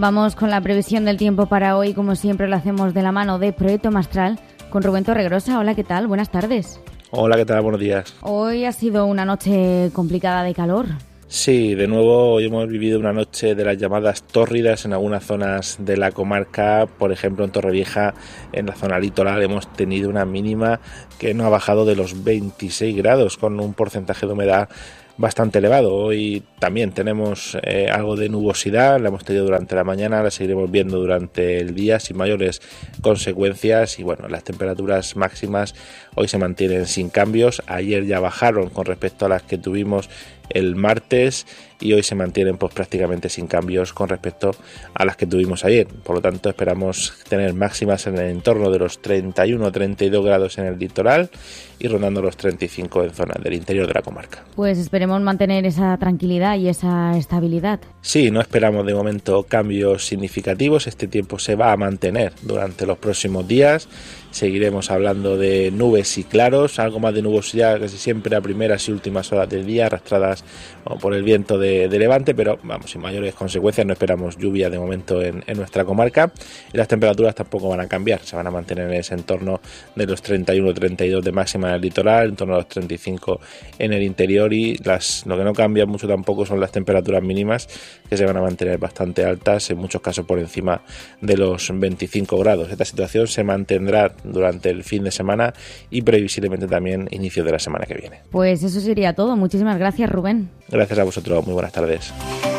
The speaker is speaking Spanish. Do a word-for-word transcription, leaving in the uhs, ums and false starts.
Vamos con la previsión del tiempo para hoy, como siempre lo hacemos de la mano de Proyecto Mastral, con Rubén Torregrosa. Hola, ¿qué tal? Buenas tardes. Hola, ¿qué tal? Buenos días. Hoy ha sido una noche complicada de calor. Sí, de nuevo hoy hemos vivido una noche de las llamadas tórridas en algunas zonas de la comarca. Por ejemplo, en Torrevieja, en la zona litoral, hemos tenido una mínima que no ha bajado de los veintiséis grados, con un porcentaje de humedad bastante elevado. Hoy también tenemos eh, algo de nubosidad, la hemos tenido durante la mañana, la seguiremos viendo durante el día sin mayores consecuencias. Y bueno, las temperaturas máximas hoy se mantienen sin cambios. Ayer ya bajaron con respecto a las que tuvimos el martes y hoy se mantienen pues prácticamente sin cambios con respecto a las que tuvimos ayer. Por lo tanto, esperamos tener máximas en el entorno de los treinta y uno a treinta y dos grados en el litoral y rondando los treinta y cinco en zonas del interior de la comarca. Pues esperemos mantener esa tranquilidad y esa estabilidad. Sí, no esperamos de momento cambios significativos. Este tiempo se va a mantener durante los próximos días. Seguiremos hablando de nubes y claros, algo más de nubosidad casi siempre a primeras y últimas horas del día, arrastradas bueno, por el viento de, de levante, pero vamos, sin mayores consecuencias. No esperamos lluvia de momento en, en nuestra comarca y las temperaturas tampoco van a cambiar, se van a mantener en ese entorno de los treinta y uno a treinta y dos de máxima en el litoral, en torno a los treinta y cinco en el interior, y las, lo que no cambia mucho tampoco son las temperaturas mínimas, que se van a mantener bastante altas, en muchos casos por encima de los veinticinco grados. Esta situación se mantendrá durante el fin de semana y previsiblemente también inicio de la semana que viene. Pues eso sería todo. Muchísimas gracias, Rubén. Gracias a vosotros. Muy buenas tardes.